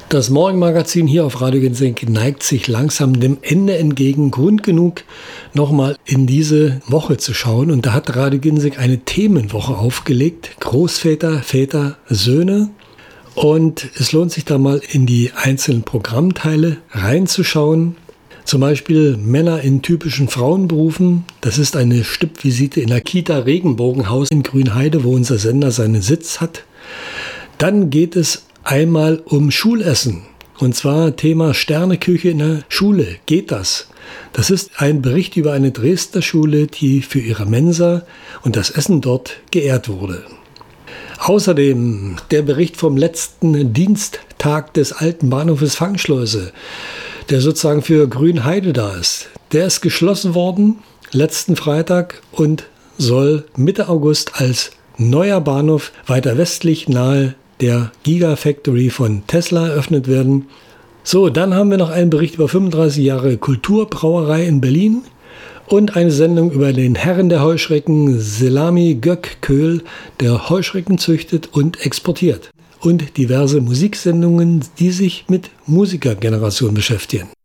Das Morgenmagazin hier auf Radio Ginseng neigt sich langsam dem Ende entgegen. Grund genug, nochmal in diese Woche zu schauen. Und da hat Radio Ginseng eine Themenwoche aufgelegt. Großväter, Väter, Söhne. Und es lohnt sich da mal in die einzelnen Programmteile reinzuschauen. Zum Beispiel Männer in typischen Frauenberufen. Das ist eine Stippvisite in der Kita Regenbogenhaus in Grünheide, wo unser Sender seinen Sitz hat. Dann geht es einmal um Schulessen. Und zwar Thema Sterneküche in der Schule. Geht das? Das ist ein Bericht über eine Dresdner Schule, die für ihre Mensa und das Essen dort geehrt wurde. Außerdem der Bericht vom letzten Diensttag des alten Bahnhofes Fangschleuse, der sozusagen für Grünheide da ist. Der ist geschlossen worden letzten Freitag und soll Mitte August als neuer Bahnhof weiter westlich nahe der Gigafactory von Tesla eröffnet werden. So, dann haben wir noch einen Bericht über 35 Jahre Kulturbrauerei in Berlin und eine Sendung über den Herren der Heuschrecken, Selami Gökköhl, der Heuschrecken züchtet und exportiert. Und diverse Musiksendungen, die sich mit Musikergeneration beschäftigen.